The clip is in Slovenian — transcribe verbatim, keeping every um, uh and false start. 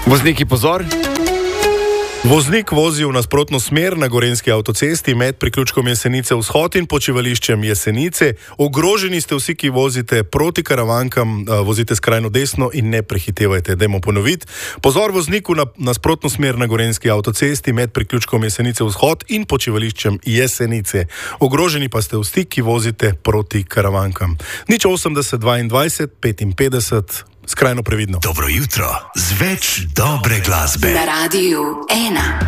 Vozniki, pozor! Voznik vozi v nasprotno smer na gorenjski avtocesti med priključkom Jesenice vzhod in počivališčem Jesenice. Ogroženi ste vsi, ki vozite proti Karavankam, vozite skrajno desno in ne prehitevajte. Dajmo ponoviti. Pozor vozniku na nasprotno smer na gorenjski avtocesti med priključkom Jesenice vzhod in počivališčem Jesenice. Ogroženi pa ste vsi, ki vozite proti Karavankam. Nič osemdeset dvaindvajset petinpetdeset. Skrajno previdno. Dobro jutro z več dobre glasbe. Na Radiu ena.